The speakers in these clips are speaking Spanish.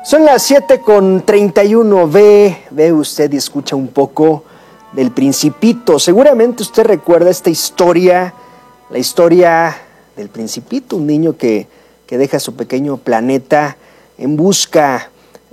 Son las 7:31. Ve usted y escucha un poco del Principito. Seguramente usted recuerda esta historia, la historia del Principito, un niño que deja su pequeño planeta en busca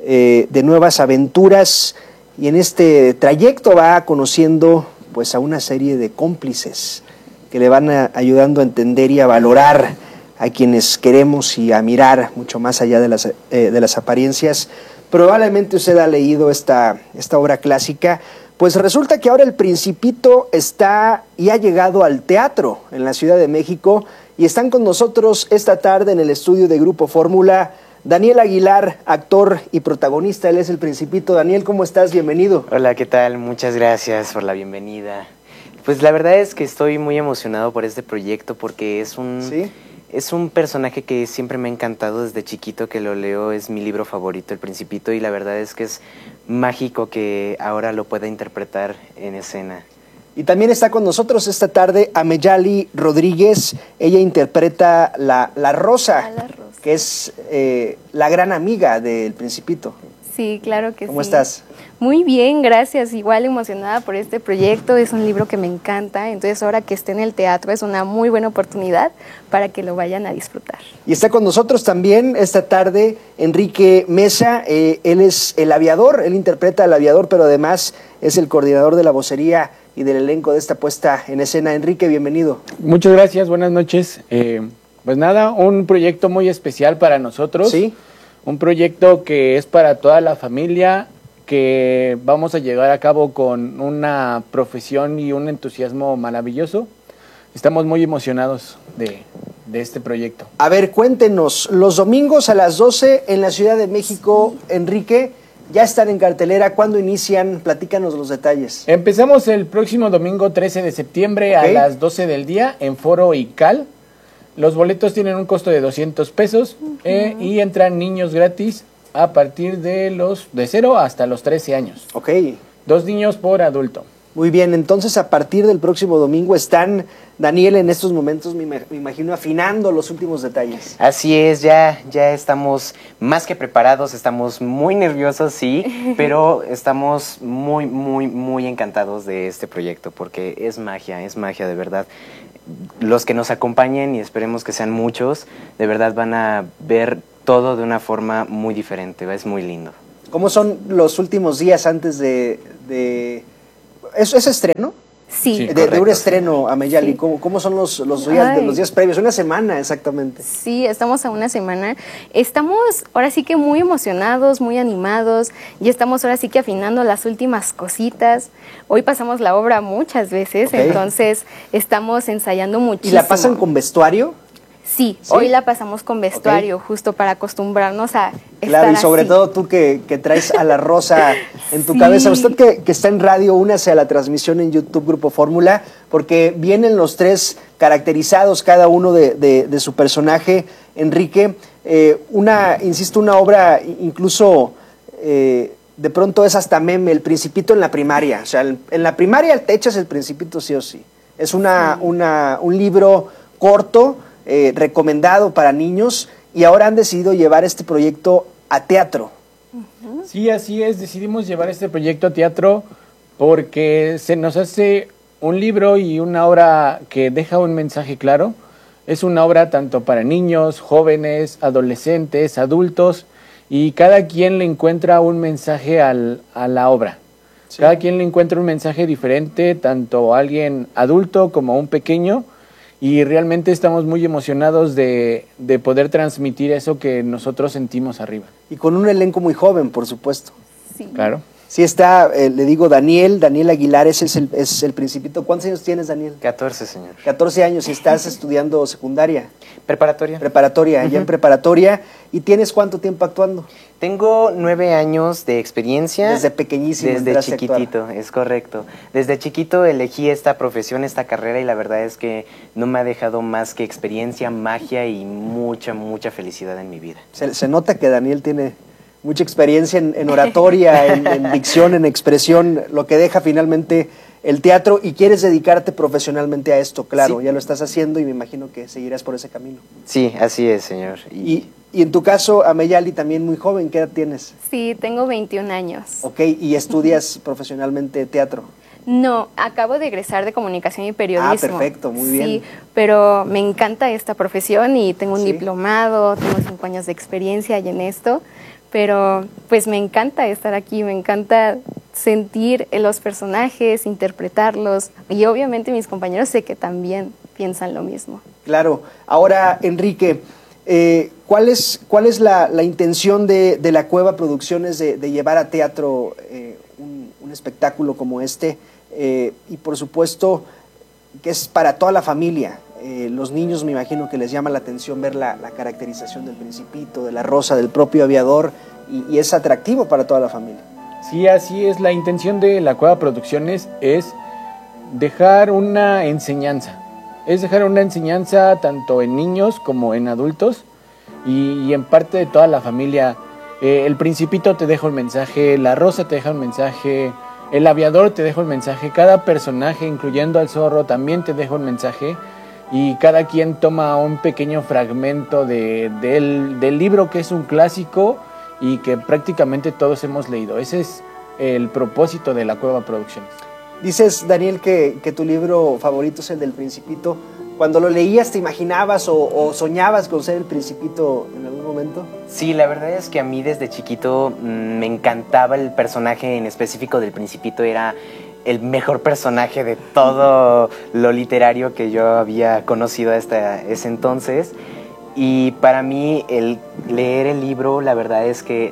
de nuevas aventuras, y en este trayecto va conociendo pues a una serie de cómplices que le van ayudando a entender y a valorar a quienes queremos y a mirar mucho más allá de las apariencias. Probablemente usted ha leído esta obra clásica. Pues resulta que ahora el Principito está y ha llegado al teatro en la Ciudad de México, y están con nosotros esta tarde en el estudio de Grupo Fórmula Daniel Aguilar, actor y protagonista. Él es el Principito. Daniel, ¿cómo estás? Bienvenido. Hola, ¿qué tal? Muchas gracias por la bienvenida. Pues la verdad es que estoy muy emocionado por este proyecto porque es un... ¿Sí? Es un personaje que siempre me ha encantado desde chiquito, que lo leo, es mi libro favorito, El Principito, y la verdad es que es mágico que ahora lo pueda interpretar en escena. Y también está con nosotros esta tarde Ameyali Rodríguez. Ella interpreta la Rosa, que es la gran amiga del Principito. Sí, claro que sí. ¿Cómo estás? Muy bien, gracias. Igual emocionada por este proyecto. Es un libro que me encanta. Entonces, ahora que esté en el teatro es una muy buena oportunidad para que lo vayan a disfrutar. Y está con nosotros también esta tarde Enrique Mesa. Él es el aviador, él interpreta al aviador, pero además es el coordinador de la vocería y del elenco de esta puesta en escena. Enrique, bienvenido. Muchas gracias, buenas noches. Pues nada, un proyecto muy especial para nosotros. Sí. Un proyecto que es para toda la familia, que vamos a llevar a cabo con una profesión y un entusiasmo maravilloso. Estamos muy emocionados de este proyecto. A ver, cuéntenos, los domingos a las 12 en la Ciudad de México, Enrique, ya están en cartelera. ¿Cuándo inician? Platícanos los detalles. Empezamos el próximo domingo 13 de septiembre a las 12 del día en Foro ICAL. Los boletos tienen un costo de 200 pesos y entran niños gratis a partir de 0 hasta los 13 años. Ok. 2 niños por adulto. Muy bien, entonces a partir del próximo domingo están, Daniel, en estos momentos, me imagino, afinando los últimos detalles. Así es, ya estamos más que preparados, estamos muy nerviosos, sí, pero estamos muy encantados de este proyecto porque es magia de verdad. Los que nos acompañen, y esperemos que sean muchos, de verdad van a ver todo de una forma muy diferente, es muy lindo. ¿Cómo son los últimos días antes de... ¿Es estreno? Sí. De un estreno, Ameyali. Sí. ¿Cómo son los días previos? Una semana, exactamente. Sí, estamos a una semana. Estamos ahora sí que muy emocionados, muy animados. Ya estamos ahora sí que afinando las últimas cositas. Hoy pasamos la obra muchas veces, entonces estamos ensayando muchísimo. ¿Y la pasan con vestuario? Sí, hoy la pasamos con vestuario, justo para acostumbrarnos a estar Claro, y sobre así. todo tú que traes a la Rosa en tu cabeza. Usted que está en radio, únase a la transmisión en YouTube Grupo Fórmula, porque vienen los tres caracterizados, cada uno de su personaje. Enrique, insisto, una obra incluso... de pronto es hasta meme, El Principito en la primaria. O sea, en la primaria te echas El Principito sí o sí. Es un libro corto, recomendado para niños, y ahora han decidido llevar este proyecto a teatro. Sí, así es, decidimos llevar este proyecto a teatro porque se nos hace un libro y una obra que deja un mensaje claro. Es una obra tanto para niños, jóvenes, adolescentes, adultos, y cada quien le encuentra un mensaje a la obra. Sí. Cada quien le encuentra un mensaje diferente, tanto a alguien adulto como a un pequeño, y realmente estamos muy emocionados de poder transmitir eso que nosotros sentimos arriba. Y con un elenco muy joven, por supuesto. Sí. Claro. Sí está, le digo, Daniel Aguilar, es el Principito. ¿Cuántos años tienes, Daniel? 14, señor. 14 años, y estás estudiando secundaria. Preparatoria. Preparatoria, ya en preparatoria. ¿Y tienes cuánto tiempo actuando? Tengo 9 años de experiencia. Desde pequeñísimo. Desde chiquitito, es correcto. Desde chiquito elegí esta profesión, esta carrera, y la verdad es que no me ha dejado más que experiencia, magia y mucha felicidad en mi vida. Se nota que Daniel tiene mucha experiencia en oratoria, en dicción, en expresión, lo que deja finalmente el teatro, y quieres dedicarte profesionalmente a esto, claro, sí. Ya lo estás haciendo y me imagino que seguirás por ese camino. Sí, así es, señor. Y Y en tu caso, Ameyali, también muy joven, ¿qué edad tienes? Sí, tengo 21 años. Ok, ¿y estudias profesionalmente teatro? No, acabo de egresar de comunicación y periodismo. Ah, perfecto, muy bien. Sí, pero me encanta esta profesión y tengo un Sí. diplomado, tengo 5 años de experiencia y en esto, pero pues me encanta estar aquí, me encanta sentir los personajes, interpretarlos y obviamente mis compañeros sé que también piensan lo mismo. Claro. Ahora, Enrique, ¿cuál es la intención de la Cueva Producciones de llevar a teatro un espectáculo como este? Y por supuesto que es para toda la familia. Los niños me imagino que les llama la atención ver la caracterización del Principito, de la Rosa, del propio Aviador, y es atractivo para toda la familia. Sí, así es. La intención de la Cueva Producciones es dejar una enseñanza. Es dejar una enseñanza tanto en niños como en adultos y en parte de toda la familia. El Principito te deja un mensaje, la Rosa te deja un mensaje, el Aviador te deja un mensaje, cada personaje, incluyendo al Zorro, también te deja un mensaje y cada quien toma un pequeño fragmento del libro que es un clásico y que prácticamente todos hemos leído. Ese es el propósito de la Cueva Producciones. Dices, Daniel, que tu libro favorito es el del Principito. Cuando lo leías, ¿te imaginabas o soñabas con ser el Principito en algún momento? Sí, la verdad es que a mí desde chiquito me encantaba el personaje en específico del Principito. Era el mejor personaje de todo lo literario que yo había conocido hasta ese entonces. Y para mí el leer el libro, la verdad es que,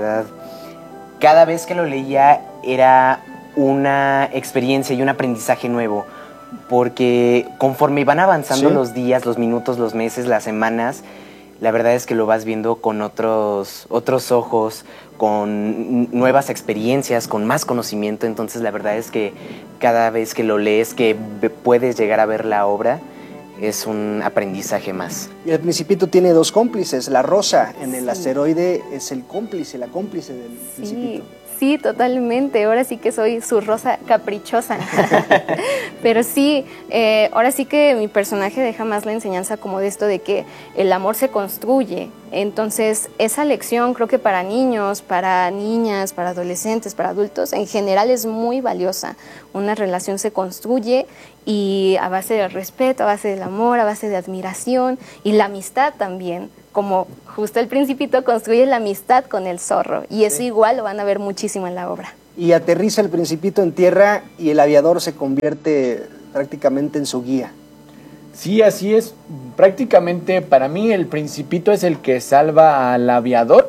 cada vez que lo leía era una experiencia y un aprendizaje nuevo, porque conforme van avanzando los días, los minutos, los meses, las semanas, la verdad es que lo vas viendo con otros ojos, con nuevas experiencias, con más conocimiento. Entonces la verdad es que cada vez que lo lees, que puedes llegar a ver la obra, es un aprendizaje más. Y el Principito tiene dos cómplices. La Rosa en el asteroide es el cómplice, la cómplice del Principito. Sí, totalmente. Ahora sí que soy su Rosa caprichosa. Pero sí, ahora sí que mi personaje deja más la enseñanza como de esto de que el amor se construye. Entonces, esa lección creo que para niños, para niñas, para adolescentes, para adultos, en general es muy valiosa. Una relación se construye y a base del respeto, a base del amor, a base de admiración y la amistad también. Como justo el Principito construye la amistad con el Zorro y eso igual lo van a ver muchísimo en la obra. Y aterriza el Principito en tierra y el Aviador se convierte prácticamente en su guía. Sí, así es. Prácticamente para mí el Principito es el que salva al Aviador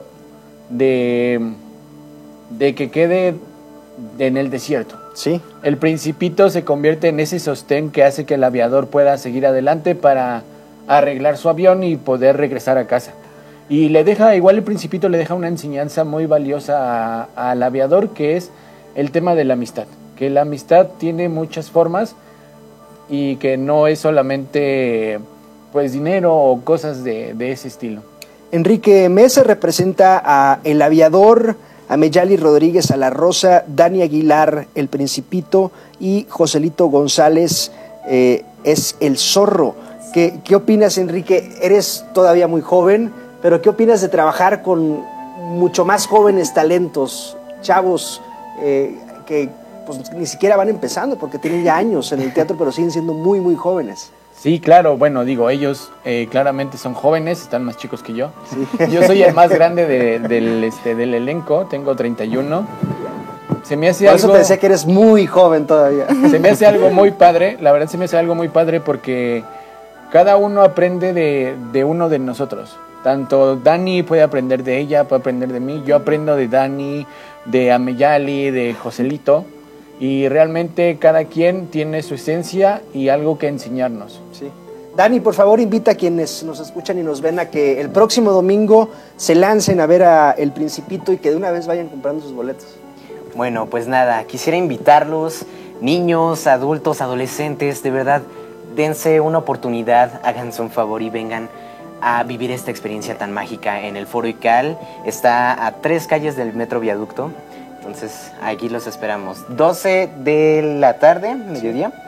de que quede en el desierto. Sí. El Principito se convierte en ese sostén que hace que el Aviador pueda seguir adelante para arreglar su avión y poder regresar a casa. Y le deja, igual el Principito le deja una enseñanza muy valiosa al Aviador, que es el tema de la amistad. Que la amistad tiene muchas formas y que no es solamente pues dinero o cosas de ese estilo. Enrique Mesa representa a el Aviador, a Meyali Rodríguez, a la Rosa, Dani Aguilar, el Principito, y Joselito González es el Zorro. ¿Qué opinas, Enrique? Eres todavía muy joven, pero ¿qué opinas de trabajar con mucho más jóvenes talentos, chavos que pues, ni siquiera van empezando porque tienen ya años en el teatro, pero siguen siendo muy, muy jóvenes? Sí, claro, bueno, digo, ellos claramente son jóvenes, están más chicos que yo. Sí. Yo soy el más grande del elenco, tengo 31. Se me hace Por eso te decía que eres muy joven todavía. Se me hace algo muy padre, la verdad se me hace algo muy padre porque cada uno aprende de uno de nosotros. Tanto Dani puede aprender de ella, puede aprender de mí. Yo aprendo de Dani, de Ameyali, de Joselito. Y realmente cada quien tiene su esencia y algo que enseñarnos. Sí. Dani, por favor, invita a quienes nos escuchan y nos ven a que el próximo domingo se lancen a ver a El Principito y que de una vez vayan comprando sus boletos. Bueno, pues nada, quisiera invitarlos, niños, adultos, adolescentes, de verdad, dense una oportunidad, háganse un favor y vengan a vivir esta experiencia tan mágica en el Foro ICAL. Está a 3 calles del Metro Viaducto, entonces aquí los esperamos. 12 de la tarde, mediodía,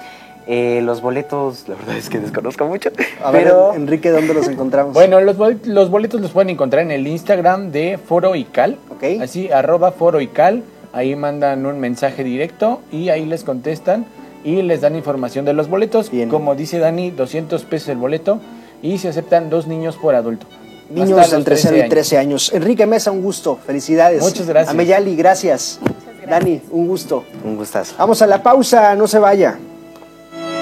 Los boletos, la verdad es que desconozco mucho. A ver, pero Enrique, ¿dónde los encontramos? Bueno, los boletos los pueden encontrar en el Instagram de Foro Ical. Ok. Así, @Foro Ical. Ahí mandan un mensaje directo y ahí les contestan y les dan información de los boletos. Bien. Como dice Dani, 200 pesos el boleto y se aceptan 2 niños por adulto. Niños Hasta los entre 0 y 13 años. Enrique Mesa, un gusto. Felicidades. Muchas gracias. Ameyali, gracias. Dani, un gusto. un gustazo. Vamos a la pausa, no se vaya.